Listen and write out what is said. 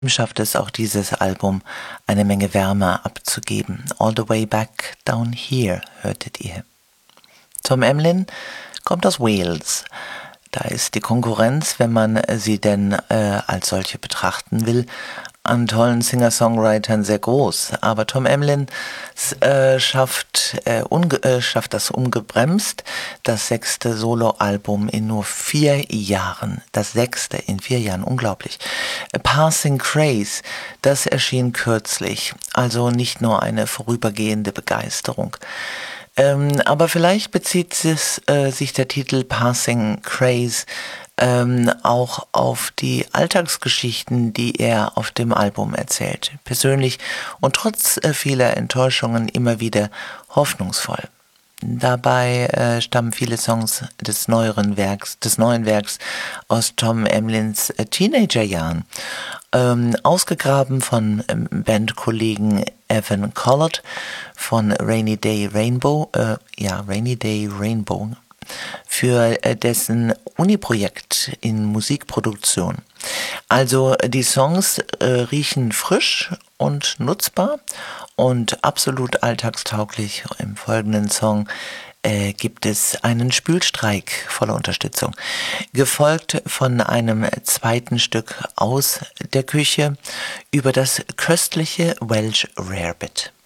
schafft es auch dieses Album, eine Menge Wärme abzugeben. All the Way Back Down Here hörtet ihr. Tom Emlyn kommt aus Wales. Da ist die Konkurrenz, wenn man sie denn als solche betrachten will, an tollen Singer-Songwritern sehr groß. Aber Tom Emlyn schafft das ungebremst. Das 6. Soloalbum in nur 4 Jahren. Das 6. in 4 Jahren, unglaublich. Passing Craze, das erschien kürzlich. Also nicht nur eine vorübergehende Begeisterung. Aber vielleicht bezieht sich der Titel Passing Craze auch auf die Alltagsgeschichten, die er auf dem Album erzählt. Persönlich und trotz vieler Enttäuschungen immer wieder hoffnungsvoll. Dabei stammen viele Songs des neuen Werks aus Tom Emlyns Teenagerjahren. Ausgegraben von Bandkollegen Evan Collard von Rainy Day Rainbow, für dessen Uni-Projekt in Musikproduktion. Also die Songs riechen frisch und nutzbar und absolut alltagstauglich. Im folgenden Song gibt es einen Spülstreik voller Unterstützung, gefolgt von einem zweiten Stück aus der Küche über das köstliche Welsh Rarebit.